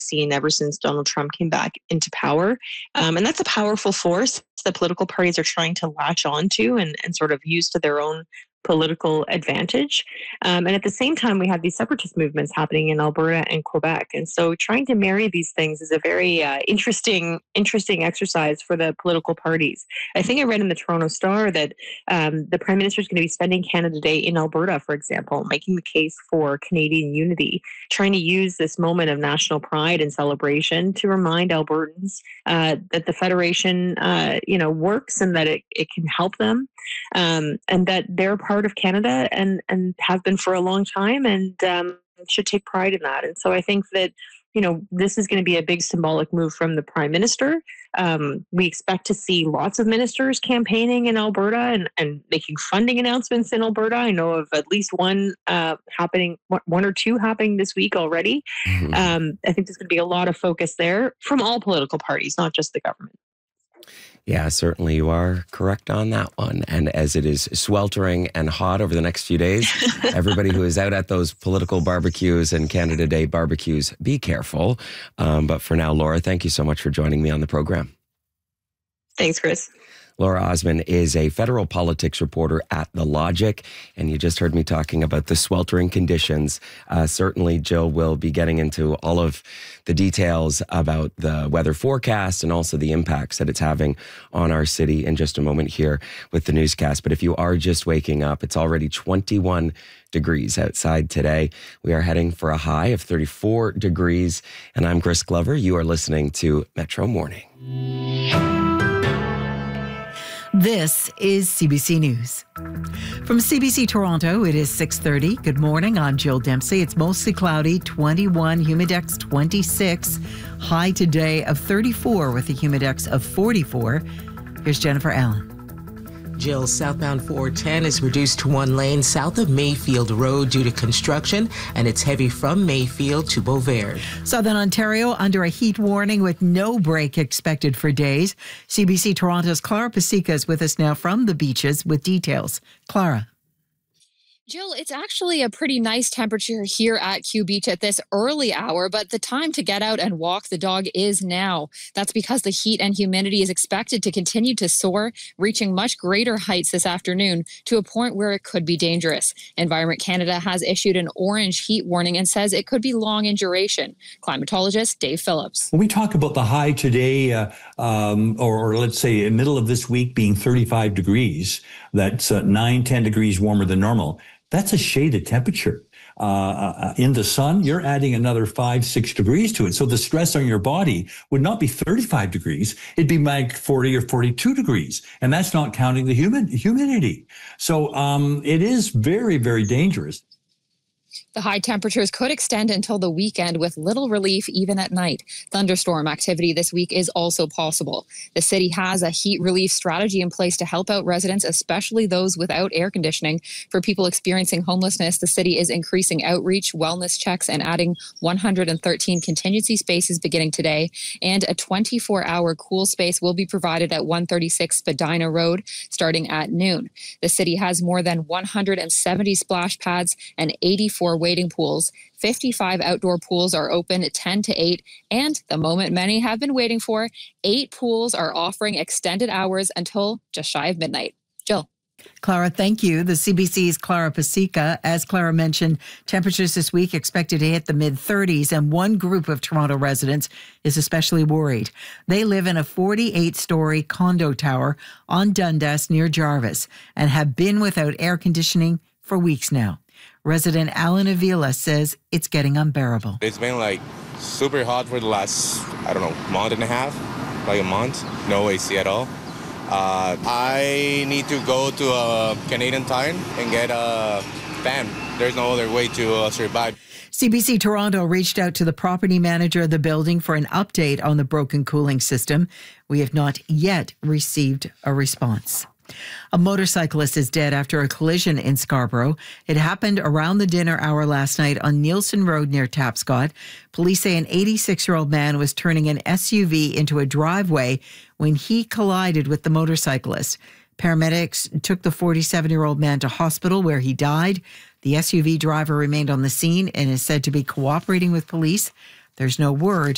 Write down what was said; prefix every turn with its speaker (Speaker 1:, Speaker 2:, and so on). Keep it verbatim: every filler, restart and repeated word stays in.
Speaker 1: seen ever since Donald Trump came back into power. Um, and that's a powerful force that political parties are trying to latch onto and, and sort of use to their own political advantage. Um, and at the same time, we have these separatist movements happening in Alberta and Quebec. And so trying to marry these things is a very uh, interesting, interesting exercise for the political parties. I think I read in the Toronto Star that um, the Prime Minister is going to be spending Canada Day in Alberta, for example, making the case for Canadian unity, trying to use this moment of national pride and celebration to remind Albertans uh, that the Federation, uh, you know, works and that it, it can help them, um, and that they're part of Canada and, and have been for a long time, and um, should take pride in that. And so I think that, you know, this is going to be a big symbolic move from the Prime Minister. Um, we expect to see lots of ministers campaigning in Alberta and, and making funding announcements in Alberta. I know of at least one uh, happening, one or two happening this week already. Mm-hmm. Um, I think there's going to be a lot of focus there from all political parties, not just the government.
Speaker 2: Yeah, certainly you are correct on that one. And as it is sweltering and hot over the next few days, everybody who is out at those political barbecues and Canada Day barbecues, be careful. Um, but for now, Laura, thank you so much for joining me on the program.
Speaker 1: Thanks, Chris.
Speaker 2: Laura Osman is a federal politics reporter at The Logic, and you just heard me talking about the sweltering conditions. Uh, certainly, Jill will be getting into all of the details about the weather forecast and also the impacts that it's having on our city in just a moment here with the newscast. But if you are just waking up, it's already twenty-one degrees outside today. We are heading for a high of thirty-four degrees, and I'm Chris Glover. You are listening to Metro Morning.
Speaker 3: This is C B C News. From C B C Toronto, it is six thirty. Good morning, I'm Jill Dempsey. It's mostly cloudy, twenty-one, humidex twenty-six, high today of thirty-four with a humidex of forty-four. Here's Jennifer Allen.
Speaker 4: Jill, southbound four ten is reduced to one lane south of Mayfield Road due to construction, and it's heavy from Mayfield to Beauvais.
Speaker 3: Southern Ontario under a heat warning with no break expected for days. C B C Toronto's Clara Pasica is with us now from the beaches with details. Clara.
Speaker 5: Jill, it's actually a pretty nice temperature here at Q Beach at this early hour, but the time to get out and walk the dog is now. That's because the heat and humidity is expected to continue to soar, reaching much greater heights this afternoon to a point where it could be dangerous. Environment Canada has issued an orange heat warning and says it could be long in duration. Climatologist Dave Phillips.
Speaker 6: When we talk about the high today, uh, um, or, or let's say middle of this week being thirty-five degrees, that's uh, nine, ten degrees warmer than normal. That's a shaded temperature. Uh, uh, in the sun, you're adding another five, six degrees to it. So the stress on your body would not be thirty-five degrees. It'd be like forty or forty-two degrees. And that's not counting the humid, humidity. So um, it is very, very dangerous.
Speaker 5: The high temperatures could extend until the weekend with little relief even at night. Thunderstorm activity this week is also possible. The city has a heat relief strategy in place to help out residents, especially those without air conditioning. For people experiencing homelessness, the city is increasing outreach, wellness checks, and adding one hundred thirteen contingency spaces beginning today. And a twenty-four hour cool space will be provided at one thirty-six Spadina Road starting at noon. The city has more than one hundred seventy splash pads and eighty-four waiting pools. fifty-five outdoor pools are open at ten to eight, and the moment many have been waiting for, eight pools are offering extended hours until just shy of midnight. Jill.
Speaker 3: Clara, thank you. The C B C's Clara Pasica. As Clara mentioned, temperatures this week expected to hit the mid thirties, and one group of Toronto residents is especially worried. They live in a forty-eight story condo tower on Dundas near Jarvis and have been without air conditioning for weeks now. Resident Alan Avila says it's getting unbearable.
Speaker 7: It's been like super hot for the last, I don't know, month and a half, like a month. No A C at all. Uh, I need to go to a Canadian Tire and get a fan. There's no other way to uh, survive.
Speaker 3: C B C Toronto reached out to the property manager of the building for an update on the broken cooling system. We have not yet received a response. A motorcyclist is dead after a collision in Scarborough. It happened around the dinner hour last night on Nielsen Road near Tapscott. Police say an eighty-six-year-old man was turning an S U V into a driveway when he collided with the motorcyclist. Paramedics took the forty-seven-year-old man to hospital where he died. The S U V driver remained on the scene and is said to be cooperating with police. There's no word